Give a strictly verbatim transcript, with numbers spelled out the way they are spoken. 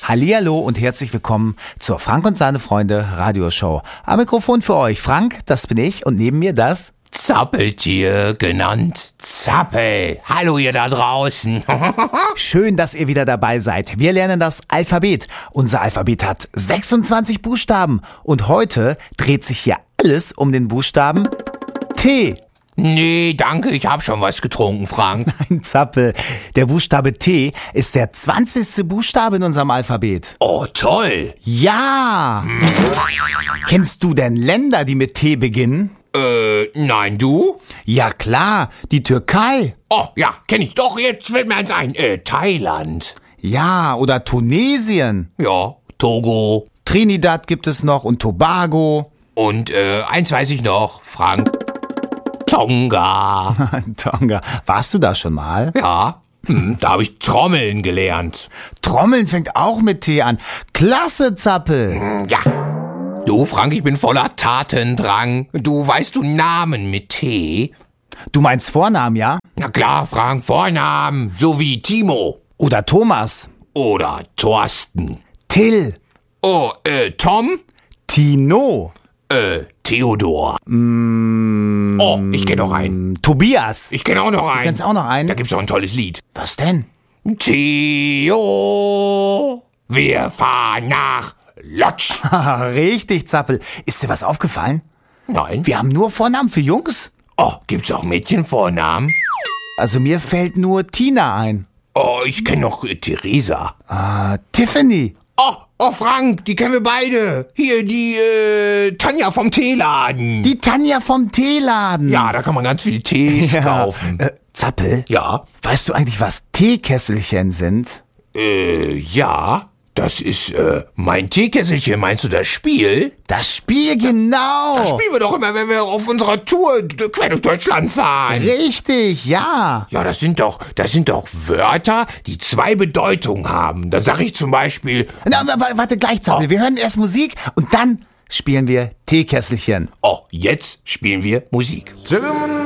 Hallihallo und herzlich willkommen zur Frank und seine Freunde Radioshow. Am Mikrofon für euch Frank, das bin ich, und neben mir das Zappeltier, genannt Zappel. Hallo ihr da draußen. Schön, dass ihr wieder dabei seid. Wir lernen das Alphabet. Unser Alphabet hat sechsundzwanzig Buchstaben und heute dreht sich hier alles um den Buchstaben T. Nee, danke, ich hab schon was getrunken, Frank. Nein, Zappel. Der Buchstabe T ist der zwanzigste Buchstabe in unserem Alphabet. Oh, toll. Ja. Hm. Kennst du denn Länder, die mit T beginnen? Äh, nein, du? Ja klar, die Türkei. Oh, ja, kenn ich doch, jetzt fällt mir eins ein. Äh, Thailand. Ja, oder Tunesien. Ja, Togo. Trinidad gibt es noch und Tobago. Und, äh, eins weiß ich noch, Frank. Tonga. Tonga. Warst du da schon mal? Ja, hm, da habe ich Trommeln gelernt. Trommeln fängt auch mit T an. Klasse, Zappel. Ja. Du, Frank, ich bin voller Tatendrang. Du, weißt du Namen mit T? Du meinst Vornamen, ja? Na klar, Frank, Vornamen. So wie Timo. Oder Thomas. Oder Thorsten. Till. Oh, äh, Tom? Tino. Äh, Theodor. Mm, oh, ich kenn noch einen. Tobias. Ich kenn auch noch einen. Du kennst auch noch einen? Da gibt's auch ein tolles Lied. Was denn? Theo, wir fahren nach Lodz. Richtig, Zappel. Ist dir was aufgefallen? Nein. Wir haben nur Vornamen für Jungs. Oh, gibt's auch Mädchenvornamen? Also mir fällt nur Tina ein. Oh, ich kenn noch äh, Theresa. Ah, Tiffany. Oh, oh, Frank, die kennen wir beide. Hier, die, äh, Tanja vom Teeladen. Die Tanja vom Teeladen. Ja, da kann man ganz viele Tees ja. kaufen. Äh, Zappel? Ja? Weißt du eigentlich, was Teekesselchen sind? Äh, ja. Das ist, äh, mein Teekesselchen. Meinst du das Spiel? Das Spiel, genau. Das spielen wir doch immer, wenn wir auf unserer Tour quer durch Deutschland fahren. Richtig, ja. Ja, das sind doch, das sind doch Wörter, die zwei Bedeutungen haben. Da sag ich zum Beispiel... Na, warte, gleich, Zappel. Oh. Wir hören erst Musik und dann spielen wir Teekesselchen. Oh, jetzt spielen wir Musik.